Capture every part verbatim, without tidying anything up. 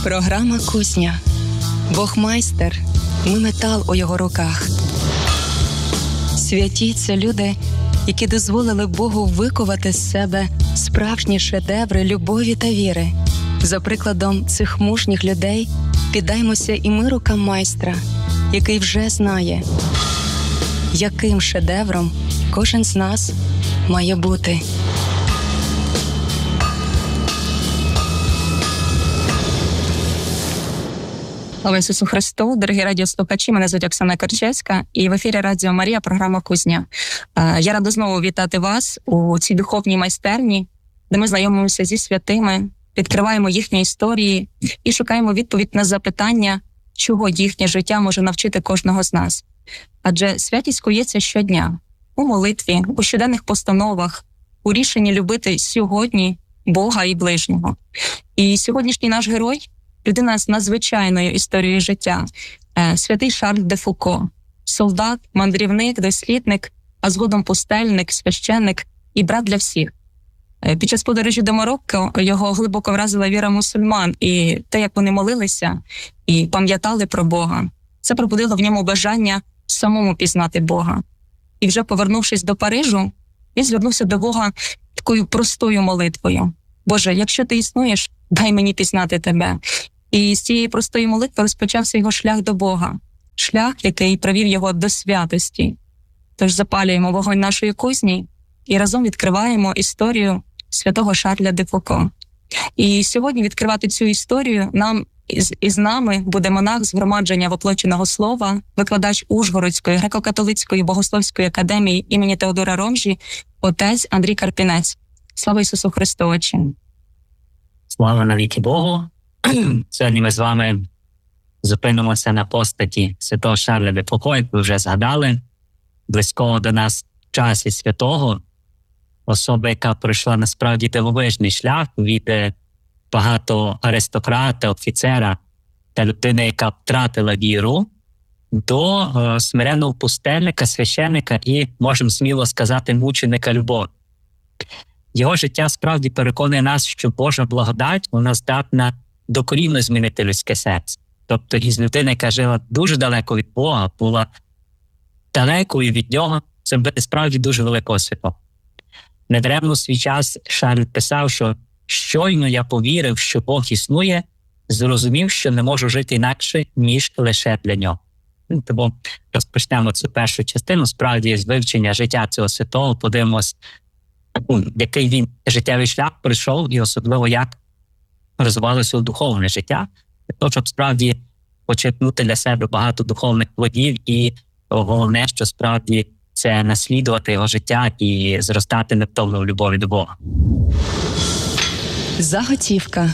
Програма «Кузня». Бог майстер, ми метал у його руках. Святі – це люди, які дозволили Богу викувати з себе справжні шедеври любові та віри. За прикладом цих мужніх людей піддаймося і ми рукам майстра, який вже знає, яким шедевром кожен з нас має бути. Слава Ісусу Христу, дорогі радіослухачі, мене звуть Оксана Корчевська, і в ефірі Радіо Марія, програма «Кузня». Я рада знову вітати вас у цій духовній майстерні, де ми знайомимося зі святими, відкриваємо їхні історії і шукаємо відповідь на запитання, чого їхнє життя може навчити кожного з нас. Адже святість кується щодня, у молитві, у щоденних постановах, у рішенні любити сьогодні Бога і ближнього. І сьогоднішній наш герой – людина з надзвичайною історією життя, святий Шарль де Фуко, солдат, мандрівник, дослідник, а згодом пустельник, священник і брат для всіх. Під час подорожі до Марокко його глибоко вразила віра мусульман і те, як вони молилися і пам'ятали про Бога. Це пробудило в ньому бажання самому пізнати Бога. І вже повернувшись до Парижу, він звернувся до Бога такою простою молитвою. «Боже, якщо ти існуєш, дай мені пізнати тебе». І з цієї простої молитви розпочався його шлях до Бога. Шлях, який привів його до святості. Тож запалюємо вогонь нашої кузні і разом відкриваємо історію святого Шарля де Фуко. І сьогодні відкривати цю історію нам із, із нами буде монах згромадження воплоченого слова, викладач Ужгородської греко-католицької богословської академії імені Теодора Ромжі, отець Андрій Карпінець. Слава Ісусу Христу, Отче! Слава навіки Богу! Сьогодні ми з вами зупинимося на постаті святого Шарля де Фуко, як ви вже згадали, близького до нас в часі святого, особа, яка пройшла насправді дивовижний шлях від багато аристократа, офіцера та людини, яка втратила віру, до е, смиренного пустельника, священника і, можемо сміло сказати, мученика любові. Його життя справді переконує нас, що Божа благодать, вона здатна докорінно змінити людське серце. Тобто із людини, яка жила дуже далеко від Бога, була далекою від нього, це буде справді дуже великого святого. Недаремно в свій час Шарль писав, що щойно я повірив, що Бог існує, зрозумів, що не можу жити інакше, ніж лише для нього. Тому розпочнемо цю першу частину, справді з вивчення життя цього святого, подивимось, який він життєвий шлях пройшов і особливо як розвивалося духовне життя, для того, щоб справді почерпнути для себе багато духовних плодів і головне, що справді це наслідувати його життя і зростати невтомно в любові до Бога. Заготівка.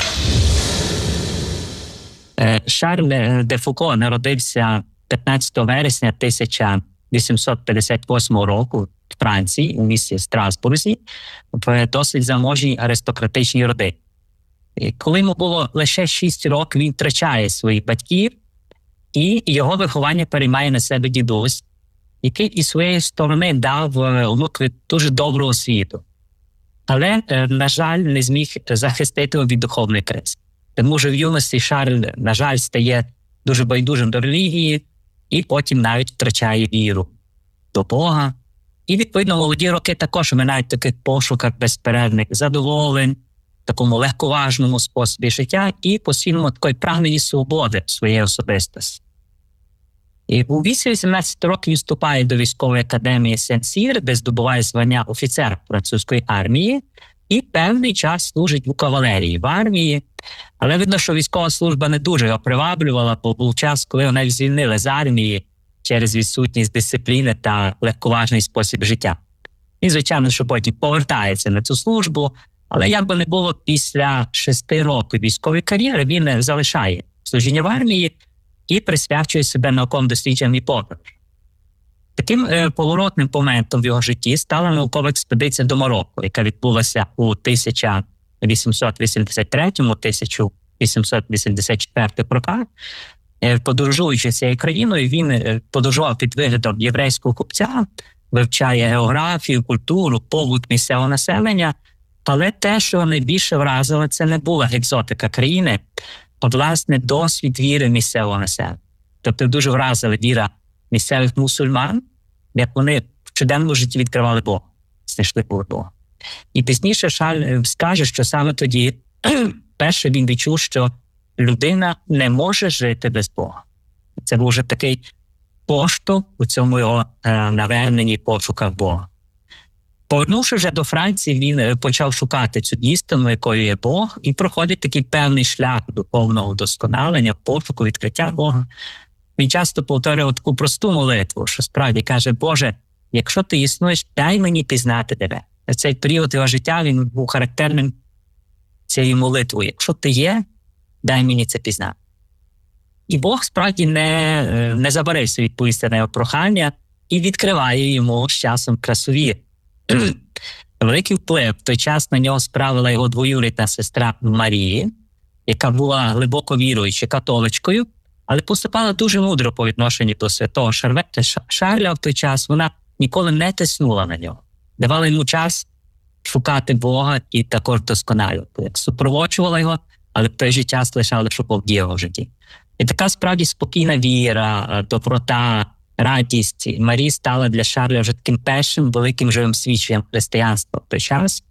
Шарль де Фуко народився п'ятнадцятого вересня тисяча вісімсот п'ятдесят восьмого року в Франції, у місті Страсбурзі, в досить заможній аристократичній родині. Коли йому було лише шість років, він втрачає своїх батьків, і його виховання переймає на себе дідусь, який із своєї сторони дав онукові дуже добру освіту. Але, на жаль, не зміг захистити його від духовної кризи. Тому що в юності Шарль, на жаль, стає дуже байдужим до релігії і потім навіть втрачає віру до Бога. І, відповідно, молоді роки також минають в таких пошуках безперервних задоволень, в такому легковажному способі життя і постійному такої прагненні свободи своєї особистості. І у віці вісімнадцяти років він вступає до військової академії Сен-Сір, де здобуває звання офіцера французької армії і певний час служить у кавалерії в армії. Але видно, що військова служба не дуже його приваблювала, бо був час, коли його навіть звільнили з армії через відсутність дисципліни та легковажний спосіб життя. І, звичайно, що потім повертається на цю службу, але як би не було, після шести років військової кар'єри він залишає служіння в армії і присвячує себе науковим дослідженням і подорожам. Таким е, поворотним моментом в його житті стала наукова експедиція до Марокко, яка відбулася у тисяча вісімсот вісімдесят третьому - тисяча вісімсот вісімдесят четвертому роках. Е, подорожуючи цією країною, він е, подорожував під виглядом єврейського купця, вивчає географію, культуру, побут місцевого населення, Але те, що найбільше вразило, це не була екзотика країни, а, власне, досвід віри місцевого населення. Тобто дуже вразила віра місцевих мусульман, як вони в щоденному житті відкривали Бога, знайшли Бога. І пізніше Шарль скаже, що саме тоді перше він відчув, що людина не може жити без Бога. Це був вже такий поштовх у цьому його е, наверненні пошуках Бога. Повернувши вже до Франції, він почав шукати цю істину, якою є Бог, і проходить такий певний шлях духовного вдосконалення, пошуку, відкриття Бога. Він часто повторював таку просту молитву, що справді каже: Боже, якщо ти існуєш, дай мені пізнати тебе. Цей період його життя, він був характерним цією молитвою. Якщо ти є, дай мені це пізнати. І Бог справді не, не забарився відповісти на його прохання і відкриває йому з часом красу віри. Великий вплив в той час на нього справила його двоюрідна сестра Марії, яка була глибоко віруючою католичкою, але поступала дуже мудро по відношенню до святого Шарля в той час. Вона ніколи не тиснула на нього. Давала йому час шукати Бога і також досконалювати. Супроводжувала його, але в той же час лишала, щоб Бог діяв у житті. І така справді спокійна віра, доброта, радість Марії стала для Шарля вже таким першим великим живим свідченням християнства в той час.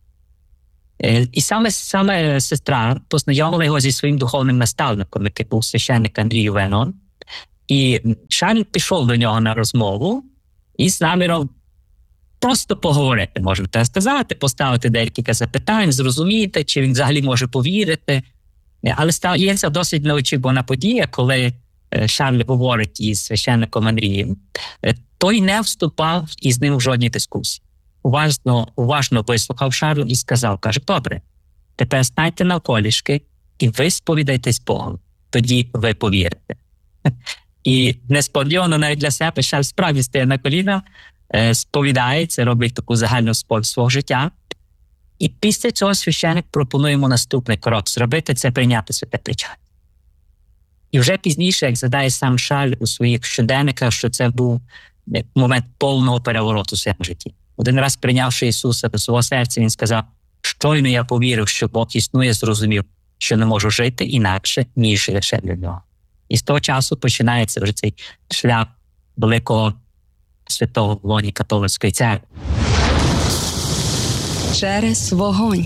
І саме, саме сестра познайомила його зі своїм духовним наставником, який був священник Андрій Венон. І Шарль пішов до нього на розмову і з наміром просто поговорити, можна так сказати, поставити декілька запитань, зрозуміти, чи він взагалі може повірити. Але стається досить неочікувана подія, коли Шарль говорить із священником Андрієм. Той не вступав із ним в жодні дискусії. Уважно, уважно вислухав Шарль і сказав, каже: добре, тепер станьте навколішки і ви сповідайтесь Богом. Тоді ви повірите. І несподівано навіть для себе Шарль справді стає на коліна, сповідається, робить таку загальну сповідь свого життя. І після цього священник пропонує йому наступний крок – зробити це, прийняти святе причастя. І вже пізніше, як згадає сам Шарль у своїх щоденниках, що це був момент повного перевороту в своєму житті. Один раз, прийнявши Ісуса до свого серця, він сказав: щойно я повірив, що Бог існує, зрозумів, що не можу жити інакше, ніж лише для нього. І з того часу починається вже цей шлях великого святого в лоні католицької церкви. Через вогонь.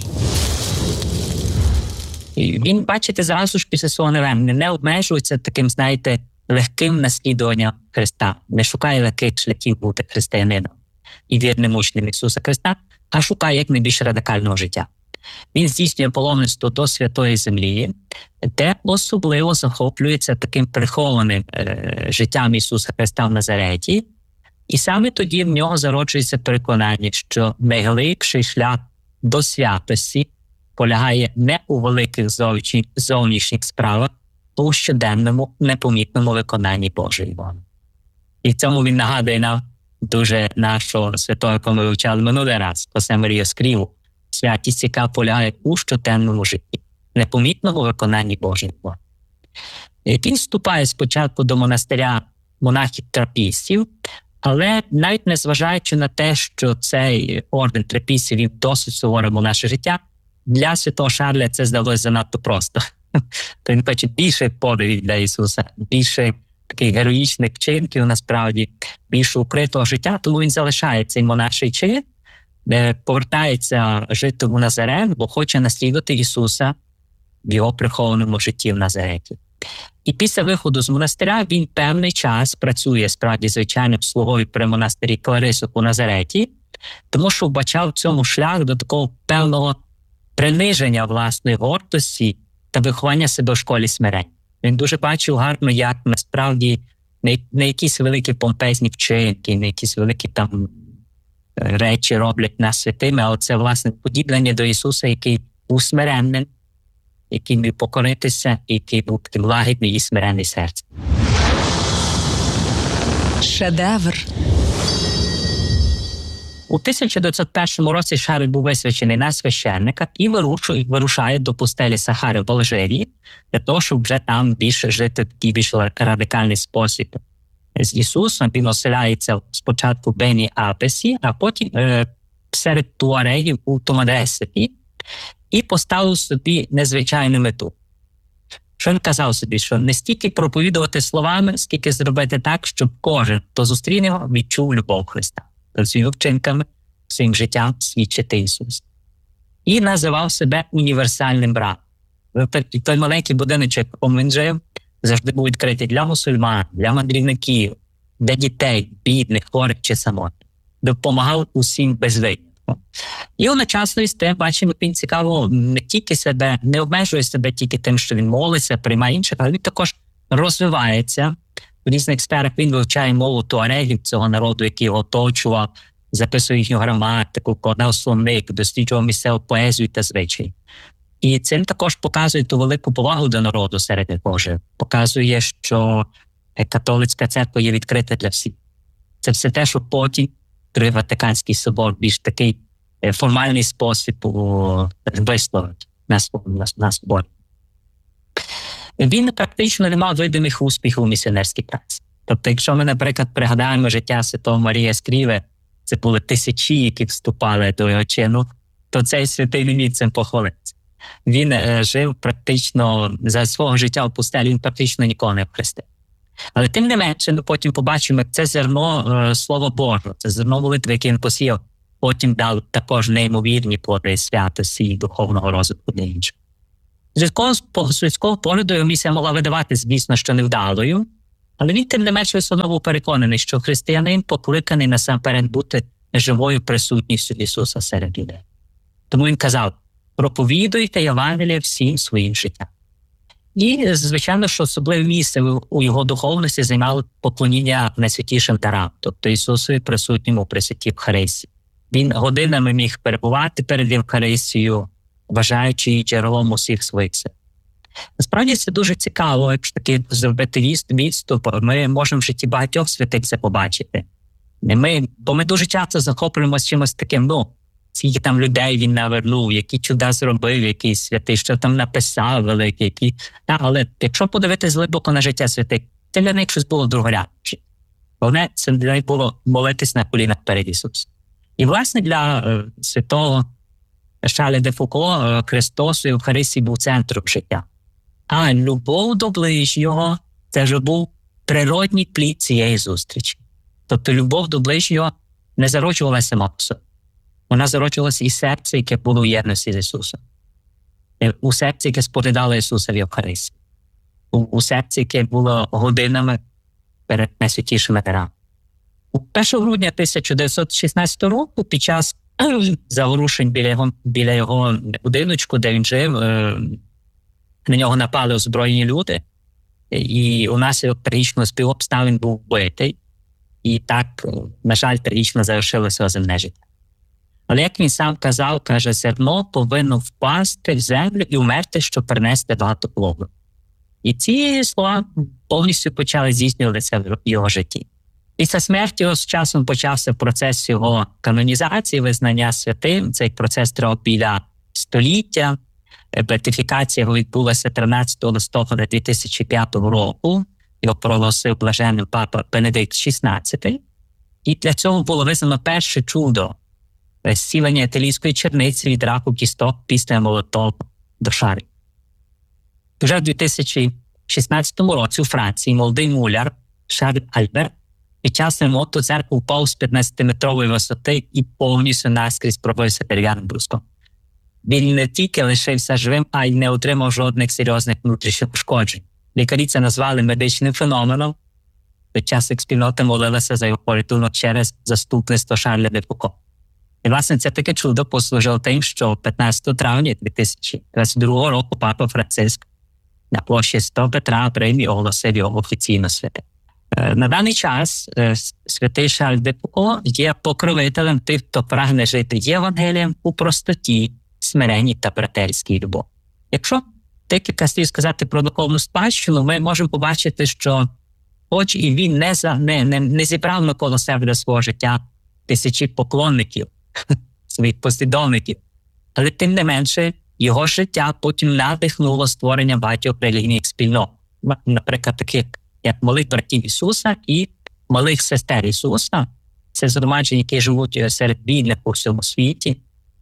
І він, бачите, зразу ж після свого навернення не обмежується таким, знаєте, легким наслідуванням Христа. Не шукає легких шляхів бути християнином і вірним учнем Ісуса Христа, а шукає як найбільш радикального життя. Він здійснює паломництво до Святої Землі, де особливо захоплюється таким прихованим е, життям Ісуса Христа в Назареті. І саме тоді в нього зароджується переконання, що найглибший шлях до святості полягає не у великих зовнішніх справах, а у щоденному, непомітному виконанні Божої волі. І в цьому він нагадує нам дуже нашого святого, якого ми вивчали минулий раз, Хосе Марію Скріву. Святість, яка полягає у щоденному житті, непомітному виконанні Божої волі. Він вступає спочатку до монастиря монахів-трапістів, але навіть незважаючи на те, що цей орден трапістів він досить суворим у наше життя, для святого Шарля це здалося занадто просто. То він хоче більше подвигів для Ісуса, більше таких героїчних вчинків насправді, більше укритого життя, тому він залишає цей монаший чин, повертається жити у Назарет, бо хоче наслідувати Ісуса в його прихованому житті в Назареті. І після виходу з монастиря він певний час працює справді звичайним слугою при монастирі Кларисок у Назареті, тому що вбачав в цьому шлях до такого певного приниження власної гордості та виховання себе в школі смирень. Він дуже бачив гарно, як насправді не, не якісь великі помпезні вчинки, не якісь великі там речі роблять нас святими, але це, власне, подіблення до Ісуса, який був смиренним, який міг покоритися, який був таким лагідний і смиренний серцем. Шедевр. У тисяча дев'ятсот першому році Шарль був висвячений на священника і вирушує, вирушає до пустелі Сахари в Алжирії для того, щоб вже там більше жити в такий більш радикальний спосіб. З Ісусом він оселяється спочатку в Бені Апесі, а потім е, серед туарегів у Томадесеті. І поставив собі незвичайну мету. Що він казав собі? Що не стільки проповідувати словами, скільки зробити так, щоб кожен, хто зустріне його, відчув любов Христа. Своїми вчинками, своїм життям свідчити Ісус. І називав себе універсальним братом. Той маленький будиночок, в якому він жив, завжди був відкритий для мусульман, для мандрівників, для дітей, бідних, хворих чи самотних. Допомагав усім без винятку. І одночасно із тим, бачимо, він цікаво не тільки себе, не обмежує себе тільки тим, що він молиться, приймає інших, але він також розвивається. В різних сферах він вивчає мову туарегів, цього народу, який його оточував, записує їхню граматику, кладав словник, досліджував місцеву поезію та звичаї. І цим також показує ту велику повагу до народу серед Божих. Показує, що католицька церква є відкрита для всіх. Це все те, що потім Другий Ватиканський собор більш такий формальний спосіб висловить на, на, на соборі. Він практично не мав видимих успіхів у місіонерській праці. Тобто, якщо ми, наприклад, пригадаємо життя святого Марія Скріве, це були тисячі, які вступали до його чину, то цей святий не міг цим похвалитися. Він е, жив практично, за свого життя в пустелі, він практично нікого не хрестив. Але тим не менше, ми потім побачимо, як це зерно е, Слова Божого, це зерно молитви, яке він посіяв, потім дав також неймовірні плоди святості і духовного розвитку для інших. З людського погляду його місія могла видавати, звісно, що невдалою, але він тим не менше все одно був переконаний, що християнин покликаний насамперед бути живою присутністю Ісуса серед людей. Тому він казав: проповідуйте Євангеліє всім своїм життям. І, звичайно, що особливе місце у його духовності займало поклоніння найсвятішим дарам, тобто Ісусові присутньому при святій Євхаристії. Він годинами міг перебувати перед Євхаристією, вважаючи її джерелом усіх своїх сил. Насправді це дуже цікаво, якщо таки зробити відступ, ми можемо в житті багатьох святих це побачити. Ми, бо ми дуже часто захоплюємося чимось таким, ну, скільки там людей він навернув, які чуда зробив, якийсь святий, що там написав великий, які... Та, але якщо подивитись глибоко на життя святих, це для них щось було другорядне. Головне, це для них було молитись на колінах перед Ісусом. І, власне, для е, святого Шарля де Фуко е, Христос у Євхаристії був центром життя. А любов до ближнього – це вже був природній плід цієї зустрічі. Тобто любов до ближнього не зароджувалася сама по собі. Вона зароджувалася із серця, яке було в єдності з Ісусом. У серці, яке споглядало Ісуса в Євхаристії. У, у серці, яке було годинами перед найсвятішими дарами. У першого грудня тисяча дев'ятсот шістнадцятого року, під час заворушень біля його, біля його будиночку, де він жив, на нього напали озброєні люди, і у нас трагічно співобставин був вбитий, і так, на жаль, трагічно завершилося його земне життя. Але як він сам казав, каже, зерно повинно впасти в землю і вмерти, щоб принести багато плоду. І ці слова повністю почали здійснюватися в його житті. Після смерті його з часом почався процес його канонізації, визнання святим. Цей процес тривав біля століття. Беатифікація його відбулася тринадцятого листопада дві тисячі п'ятого року. Його проголосив блаженним папа Бенедикт шістнадцятий. І для цього було визнано перше чудо – зцілення італійської черниці від раку кісток після молотого до шарів. Вже в дві тисячі шістнадцятому році у Франції молодий муляр Шарль Альбер під час ремонту церкви впав з п'ятнадцятиметрової висоти і повністю наскрізь пробився дерев'яним бруском. Він не тільки лишився живим, а й не отримав жодних серйозних внутрішніх ушкоджень. Лікарі це назвали медичним феноменом. Під час як спільнота молилася за його порятунок через заступництво Шарля де Фуко. І, власне, це таке чудо послужило тим, що п'ятнадцятого травня дві тисячі двадцять другого року папа Франциск на площі Святого Петра в Римі оголосив його офіційно святим. На даний час святий Шарль де Фуко є покровителем тих, хто прагне жити Євангелієм у простоті, смиренні та братерській любові. Якщо декілька слів сказати про духовну спадщину, ми можемо побачити, що хоч і він не, за, не, не, не зібрав навколо себе до свого життя тисячі поклонників, своїх послідовників, але тим не менше його життя потім надихнуло створення багатьох релігійних спільнот. Наприклад, таких як малих братів Ісуса і малих сестер Ісуса. Це згромадження, які живуть серед бідних по всьому світі.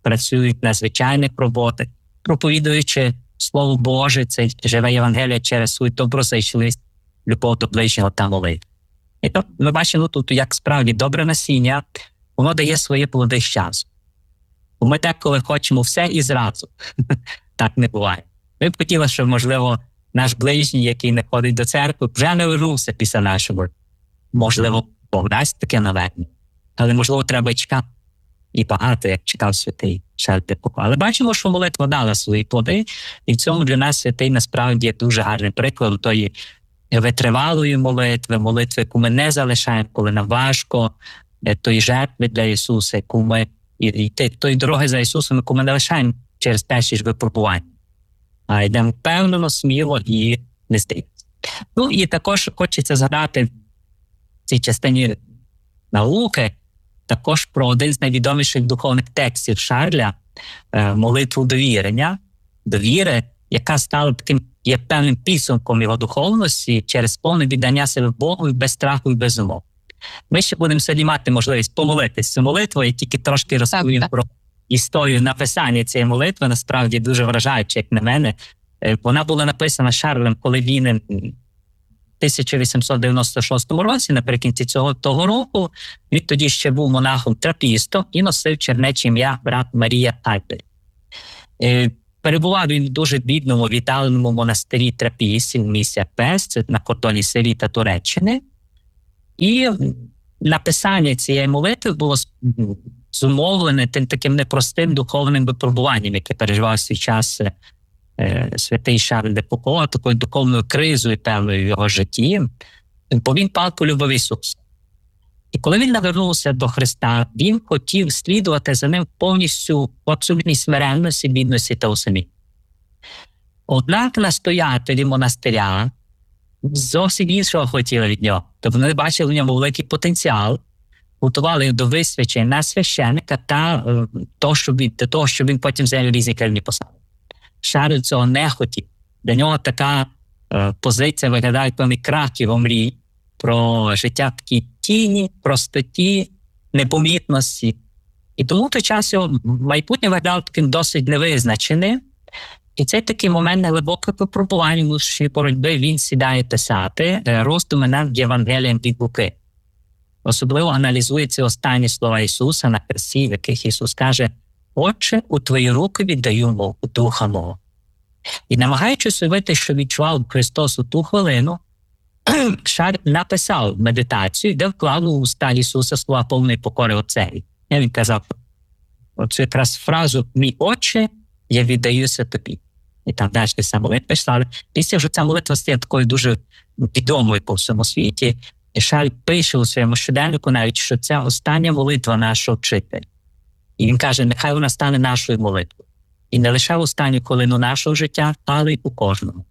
працюють на звичайних роботах, проповідуючи Слово Боже, це живе Євангелія через свою доброзичливість, любов до ближнього та молитву. І то ми бачимо тут, як справді добре насіння, воно дає свої плоди з часу. Бо ми деколи хочемо все і зразу. Так не буває. Ми б хотіли, щоб, можливо, наш ближній, який не ходить до церкви, вже не вернувся після нашого. Можливо, Бог дасть таке навернення. Але, можливо, треба чекати. І багато, як чекав святий Шарль де Фуко. Але бачимо, що молитва дала свої плоди. І в цьому для нас святий насправді є дуже гарний приклад тої витривалої молитви, молитви, яку ми не залишаємо, коли нам важко, тої жертви для Ісуса, яку ми, і, і тої дороги за Ісусом, яку ми не лишаємо через перші ж випробування. А йдемо впевнено, сміло і не здається. Ну і також хочеться згадати в цій частині науки також про один з найвідоміших духовних текстів Шарля, молитву довірення, довіри, яка стала таким є певним підсумком його духовності через повне віддання себе Богу без страху і без умов. Ми ще будемо сьогодні мати можливість помолитися цю молитву, я тільки трошки розповім так, так. про історію написання цієї молитви, насправді дуже вражаюче, як на мене. Вона була написана Шарлем, коли він в тисяча вісімсот дев'яносто шостому році, наприкінці цього того року, він тоді ще був монахом-трапістом і носив чернече ім'я брат Марія Альберт. Перебував він в дуже бідному, віддаленому монастирі трапістів, місія Пес, це на кордоні Сирії та Туреччини. І написання цієї молитви було зумовлене тим таким непростим духовним випробуванням, яке переживав свій час е, святий Шарль де Фуко, такою духовною кризою певною в його житті, бо він палко любив Ісуса. І коли він навернувся до Христа, він хотів слідувати за ним повністю в абсолютній смиренності, бідності та усамітності. Однак настоятелі монастиря зовсім іншого хотіли від нього. Тобто вони бачили в ньому великий потенціал, готували до висвячення на священника та е, того, щоб він, до того, щоб він потім зайняв різні керівні посади. Шарль цього не хотів. Для нього така е, позиція виглядає певний крах його мрій про життя в такій тіні, простоті, непомітності. І тому в той час його майбутнє виглядало таким досить невизначеним. І цей такий момент глибокого випробування, внутрішньої боротьби, він сідає писати роздуми над Євангелієм від Луки. Особливо аналізує ці останні слова Ісуса на хресті, в яких Ісус каже: «Отче, у твої руки віддаю мого, духа мого». І намагаючись уявити, що відчував Христос у ту хвилину, Шарль написав медитацію, де вклав у уста Ісуса слова повної покори Отцеві. І він казав оцю якраз фразу «Мій Отче, я віддаюся тобі». І там далі ця молитва писали. Після вже ця молитва стає такою дуже відомою по всьому світі. І Шарль пише у своєму щоденнику навіть, що це остання молитва нашого вчителя. І він каже, нехай вона стане нашою молитвою. І не лише в останню хвилину нашого життя, але й у кожному.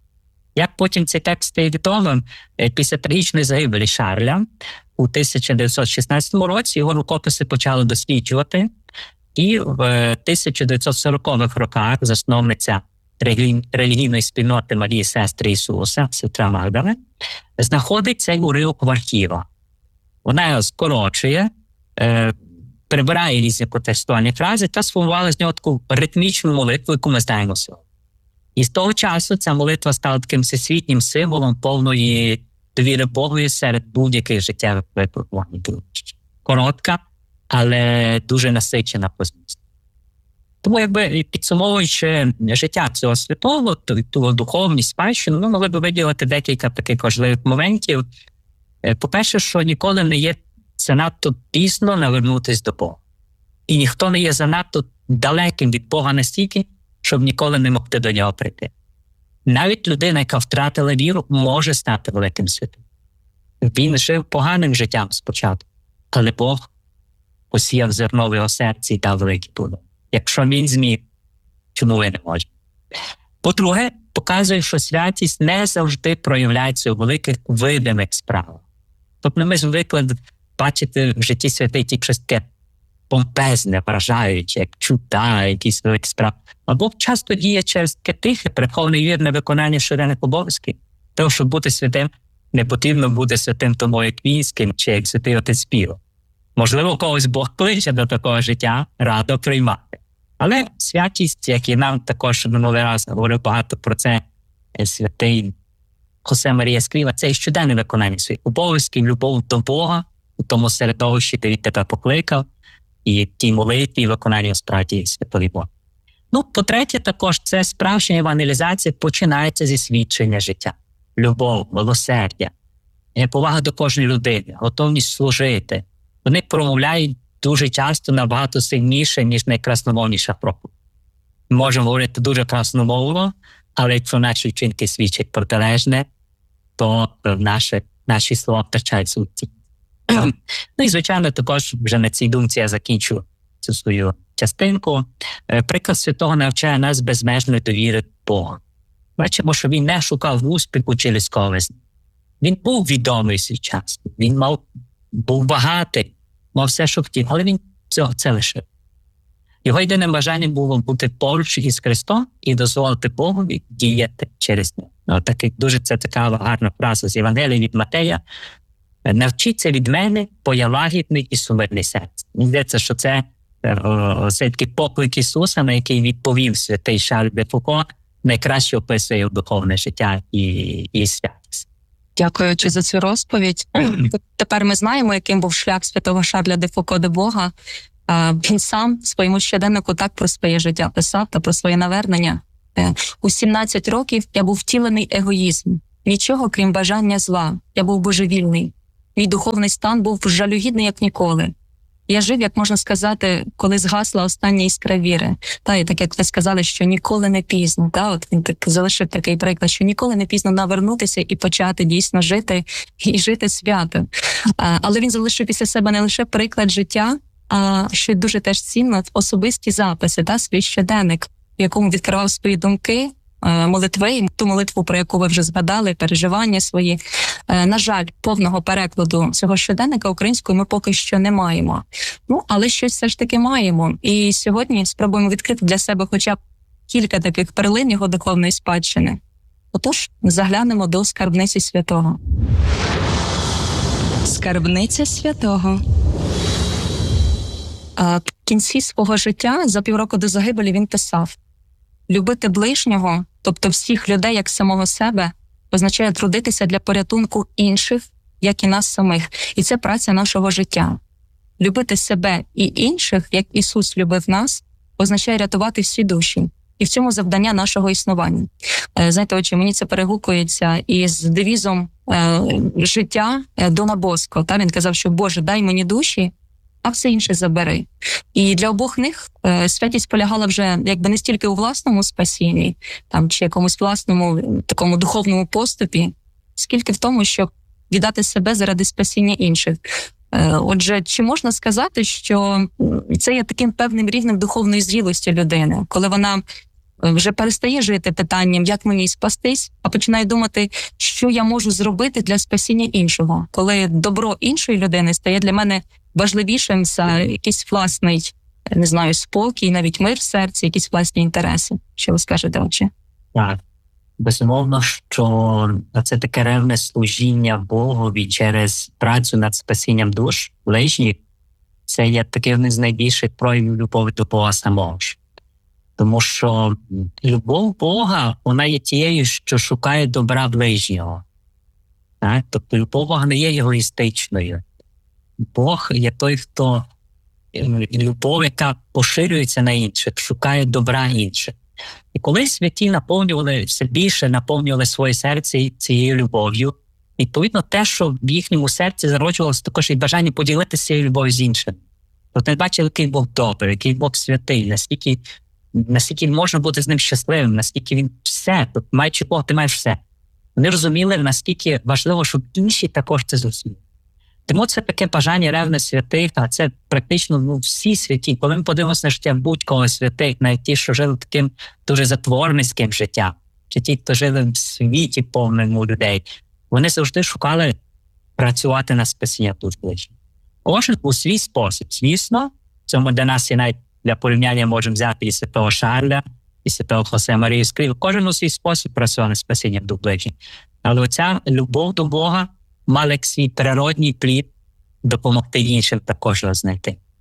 Як потім цей текст стає відомим, після трагічної загибелі Шарля у тисяча дев'ятсот шістнадцятому році його рукописи почали досліджувати. І в тисяча дев'ятсот сорокових роках засновниця релігійної спільноти Марії Сестри Ісуса, сестра Магдалена, знаходить цей уривок в архівах. Вона його скорочує, е, прибирає різні протестуальні фрази та сформувала з нього таку ритмічну молитву, яку ми знаємо сьогодні. І з того часу ця молитва стала таким всесвітнім символом повної довіри Богові серед будь-яких життєвих випробувань. Коротка, але дуже насичена по змісту. Тому, якби підсумовуючи життя цього святого, ту, ту духовність, спадщину, ми могли б виділити декілька таких важливих моментів. По-перше, що ніколи не є занадто пізно навернутися до Бога. І ніхто не є занадто далеким від Бога настільки, щоб ніколи не могти до нього прийти. Навіть людина, яка втратила віру, може стати великим святим. Він жив поганим життям спочатку, але Бог посіяв зерно в його серці і дав великий плод. Якщо він зміг, чому ви не можете? По-друге, показує, що святість не завжди проявляється у великих видимих справах. Тобто ми звикли бачити в житті святий тільки щось таке помпезне, вражаюче, як чуда, якісь великі справи. А Бог часто діє через таке тихе, приховане і вірне виконання щоденних обов'язків. Тому, щоб бути святим, не потрібно бути святим тому, як війським, чи як святий отець Піо. Можливо, когось Бог кличе до такого життя, радо приймати. Але святість, як і нам також минулий раз говорив багато про це святий Хосе Марія Ескріва, це і щоденне виконання своїх обов'язків, любов до Бога, у тому середовищі, де він тебе покликав, і тій молитві, і виконанню справді святої Бога. Ну, по-третє, також це справжня евангелізація починається зі свідчення життя. Любов, милосердя, повага до кожної людини, готовність служити. Вони промовляють дуже часто набагато сильніше, ніж найкрасномовніша проповідь. Можемо говорити дуже красномовно, але якщо наші вчинки свідчать протилежне, то наші, наші слова втрачають суть. Ну і, звичайно, також вже на цій думці я закінчу цю свою частинку. Приклад святого навчає нас безмежної довіри до Бога. Бачимо, що він не шукав успіху чи людського визнання. Він був відомий свій час, він мав, був багатий, мав все, що хотів, але він цього це лишив. Його єдиним бажанням було бути поруч із Христом і дозволити Богові діяти через нього. Ну, так, дуже це така гарна фраза з Євангелія від Матея. «Навчіться від мене, бо я лагідний і сумирний серце». Мені здається, що це все такий поклик Ісуса, на який відповів святий Шарль де Фуко, найкраще описує його духовне життя і, і святість. Дякуючи за цю розповідь. Тепер ми знаємо, яким був шлях святого Шарля де Фуко до Бога. Він сам в своєму щоденнику так про своє життя писав та про своє навернення. У сімнадцять років я був втілений егоїзм. Нічого, крім бажання зла. Я був божевільний. Мій духовний стан був жалюгідний, як ніколи. Я жив, як можна сказати, коли згасла остання іскра віри. Та, і так, як ви сказали, що ніколи не пізно. Та, от він так залишив такий приклад, що ніколи не пізно навернутися і почати дійсно жити, і жити свято. А, але він залишив після себе не лише приклад життя, а що дуже теж цінно, особисті записи, та, свій щоденник, в якому відкривав свої думки, молитви, ту молитву, про яку ви вже згадали, переживання свої. На жаль, повного перекладу цього щоденника українською ми поки що не маємо. Ну, але щось все ж таки маємо. І сьогодні спробуємо відкрити для себе хоча б кілька таких перлин його духовної спадщини. Отож, заглянемо до скарбниці святого. Скарбниця святого. В кінці свого життя, за півроку до загибелі, він писав: «Любити ближнього, тобто всіх людей як самого себе, означає трудитися для порятунку інших, як і нас самих. І це праця нашого життя. Любити себе і інших, як Ісус любив нас, означає рятувати всі душі. І в цьому завдання нашого існування». Знаєте, отче, мені це перегукується із девізом е, життя Дона Боско. Та він казав, що «Боже, дай мені душі, а все інше забери». І для обох них е, святість полягала вже якби не стільки у власному спасінні, там, чи якомусь власному такому духовному поступі, скільки в тому, щоб віддати себе заради спасіння інших. Е, отже, чи можна сказати, що це є таким певним рівнем духовної зрілості людини, коли вона вже перестає жити питанням, як мені спастись, а починає думати, що я можу зробити для спасіння іншого, коли добро іншої людини стає для мене важливішим за якийсь власний, не знаю, спокій, навіть мир в серці, якісь власні інтереси. Що ви скажете, отче? Так, безумовно, що це таке ревне служіння Богові через працю над спасінням душ ближніх. Це є такий один з найбільших проявів любові до Бога самого. Тому що любов Бога, вона є тією, що шукає добра ближнього. Так? Тобто любов Бога не є егоїстичною. Бог є той, хто любов, яка поширюється на інших, шукає добра інших. І коли святі наповнювали, все більше наповнювали своє серце цією любов'ю, відповідно те, що в їхньому серці зароджувалося також і бажання поділитися цією любов'ю з іншим. Тобто не бачили, який Бог добрий, який Бог святий, наскільки, наскільки можна бути з ним щасливим, наскільки він все, тобто маючи Бога, ти маєш все. Вони розуміли, наскільки важливо, щоб інші також це зрозуміли. Тому це таке бажання ревне святих, а це практично ну, всі святі. Коли ми подивимося на життя будь-кого святих, навіть ті, що жили таким дуже затворницьким життям, чи ті, хто жили в світі повному людей, вони завжди шукали працювати на спасіння душ ближніх. Кожен у свій спосіб. Звісно, в цьому для нас є навіть для порівняння можемо взяти і святого Шарля, і святого Хосе Марію Ескріву. Кожен у свій спосіб працював на спасіння душ ближніх. Але оця любов до Бога мали як свій природній плід допомогти іншим також його знайти.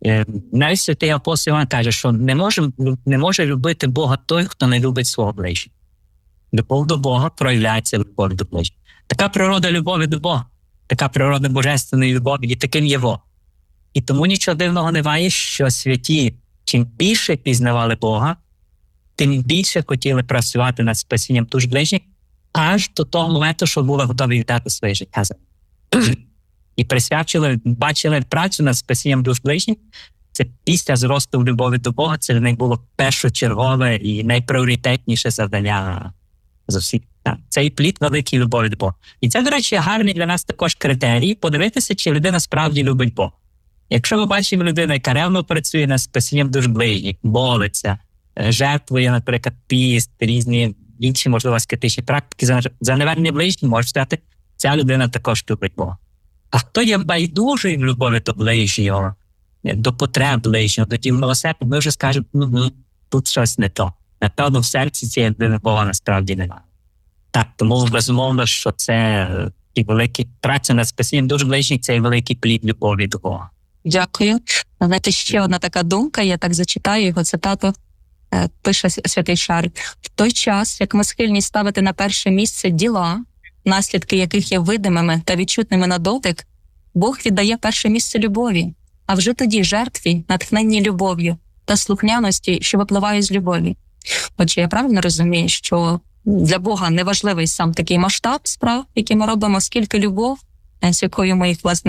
Е, Навіть святий апостол Іван каже, що не може, не може любити Бога той, хто не любить свого ближнього. Любов до Бога проявляється в любові до ближнього. Така природа любові до Бога, така природа божественної любові, і таким є Бог. І тому нічого дивного немає, що святі, чим більше пізнавали Бога, тим більше хотіли працювати над спасінням душ ближніх, аж до того моменту, що були готові віддати своє життя за них. І присвячили, бачили працю над спасінням душ ближніх. Це після зросту в любові до Бога, це для них було першочергове і найпріоритетніше завдання з усіх. Це і плід великої любові до Бога. І це, до речі, гарний для нас також критерій подивитися, чи людина справді любить Бога. Якщо ми бачимо людину, яка ревно працює над спасінням душ ближніх, молиться, жертвує, наприклад, піст, різні інші, можливо, аскетичні практики за, за навернення ближніх, може сказати, ця людина також любить Бога. А хто є байдужий в любові до ближнього, до потреб ближнього, до тім милосердя, ми вже скажемо, ну, тут щось не то. Напевно, в серці цієї людини Бога насправді немає. Так, тому безумовно, що це і великі праця над спасінням душ ближніх, це і великий плід любові до Бога. Дякую. Знаєте, ще одна така думка, я так зачитаю його цитату, пише святий Шарль. В той час, як ми схильні ставити на перше місце діла, наслідки яких є видимими та відчутними на дотик, Бог віддає перше місце любові, а вже тоді жертві, натхненні любов'ю та слухняності, що випливають з любові. Отже, я правильно розумію, що для Бога не важливий сам такий масштаб справ, які ми робимо, скільки любов, з якою ми їх, власне,